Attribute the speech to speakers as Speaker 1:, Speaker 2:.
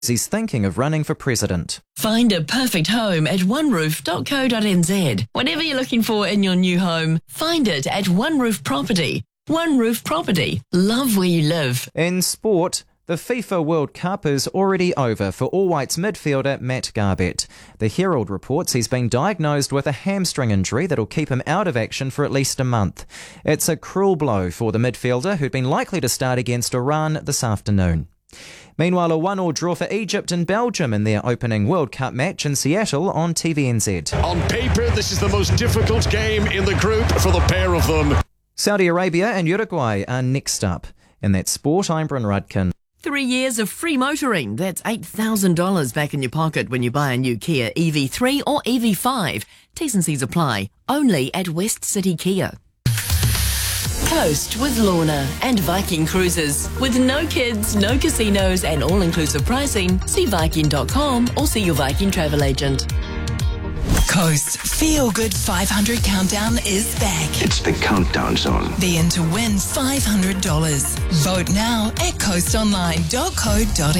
Speaker 1: he's thinking of running for president.
Speaker 2: Find a perfect home at oneroof.co.nz. Whatever you're looking for in your new home, find it at One Roof Property. One Roof Property. Love where you live.
Speaker 1: In sport, the FIFA World Cup is already over for All Whites midfielder Matt Garbett. The Herald reports he's been diagnosed with a hamstring injury that'll keep him out of action for at least a month. It's a cruel blow for the midfielder who'd been likely to start against Iran this afternoon. Meanwhile, a 1-1 draw for Egypt and Belgium in their opening World Cup match in Seattle on TVNZ.
Speaker 3: On paper, this is the most difficult game in the group for the pair of them.
Speaker 1: Saudi Arabia and Uruguay are next up. In that sport, I'm Bryn Rudkin.
Speaker 2: 3 years of free motoring. That's $8,000 back in your pocket when you buy a new Kia EV3 or EV5. T's and C's apply. Only at West City Kia. Coast with Lorna and Viking Cruises. With no kids, no casinos and all-inclusive pricing, see Viking.com or see your Viking travel agent.
Speaker 4: Coast Feel Good 500 Countdown is back.
Speaker 5: It's the countdown zone.
Speaker 4: Be in to win $500. Vote now at coastonline.co.nz.